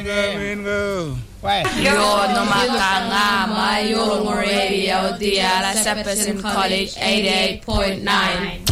Yo no makanga Mayulong Radio Diala Separation College 88.9.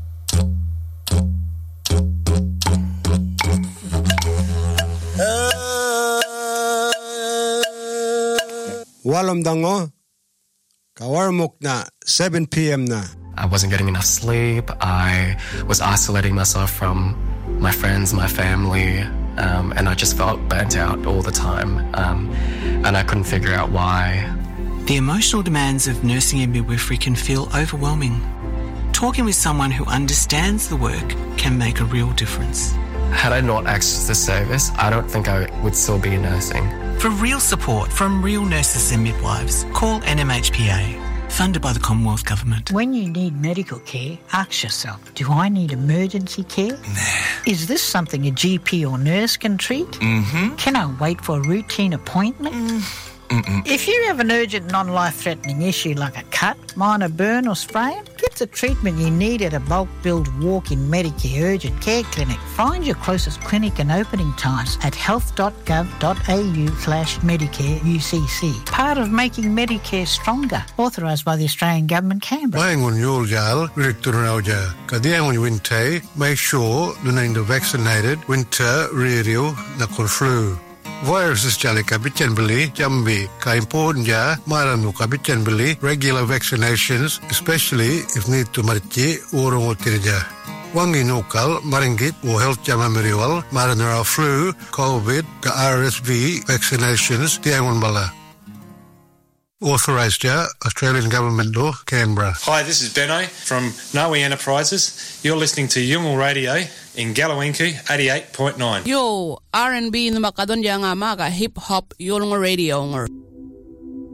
Walam dango kawarmok na 7 p.m. na. I wasn't getting enough sleep. I was isolating myself from my friends, my family, and I just felt burnt out all the time, and I couldn't figure out why. The emotional demands of nursing and midwifery can feel overwhelming. Talking with someone who understands the work can make a real difference. Had I not accessed the service, I don't think I would still be nursing. For real support from real nurses and midwives, call NMHPA, funded by the Commonwealth Government. When you need medical care, ask yourself, do I need emergency care? Nah. Is this something a GP or nurse can treat? Mm-hmm. Can I wait for a routine appointment? If you have an urgent non-life-threatening issue like a cut, minor burn or sprain, get the treatment you need at a bulk-billed walk-in Medicare urgent care clinic. Find your closest clinic and opening times at health.gov.au/Medicare UCC. Part of making Medicare stronger. Authorised by the Australian Government, Canberra. Maingun Yuljal, Director Rauja. Kadiangun Winte, make sure the vaccinated winter radio nakor flu. Viruses jali kabitan beli jambi kaimpun ja maranu kabitan beli regular vaccinations, especially if need to marci urung otirja. Wangi nukal maringgit wo health jama meriwal maranara flu, COVID, ka RSV vaccinations tiangun bala. Authorised ja Australian Government law, Canberra. Hi, this is Benno from Nawi Enterprises. You're listening to Yungal Radio in Galawinku 88.9. Yo, R&B in the Macedon Yanga Maga Hip Hop Yulong Radio.